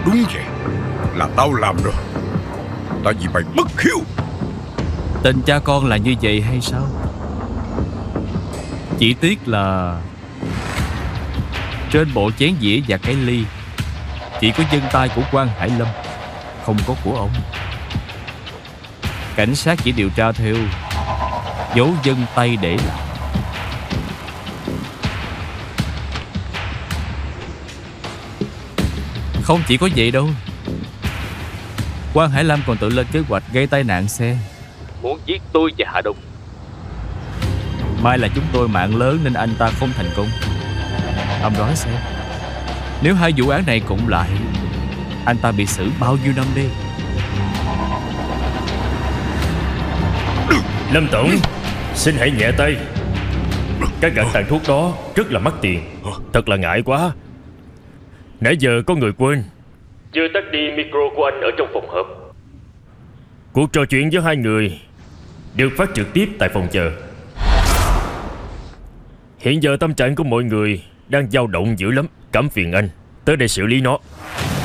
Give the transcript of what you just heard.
Đúng vậy, là tao làm rồi. Tại vì mày bất hiếu. Tình cha con là như vậy hay sao? Chỉ tiếc là trên bộ chén dĩa và cái ly chỉ có vân tay của quan Hải Lâm, không có của ông. Cảnh sát chỉ điều tra theo dấu vân tay để lại. Không chỉ có vậy đâu, quan Hải Lâm còn tự lên kế hoạch gây tai nạn xe, muốn giết tôi và Hạ Đông. May là chúng tôi mạng lớn nên anh ta không thành công. Ông nói xem, nếu hai vụ án này cộng lại, anh ta bị xử bao nhiêu năm đi? Lâm Tổng, xin hãy nhẹ tay. Cái gạt tàn thuốc đó rất là mắc tiền. Thật là ngại quá. Nãy giờ có người quên chưa tắt đi micro của anh ở trong phòng họp. Cuộc trò chuyện giữa hai người được phát trực tiếp tại phòng chờ. Hiện giờ tâm trạng của mọi người đang dao động dữ lắm. Cảm phiền anh tới đây xử lý nó.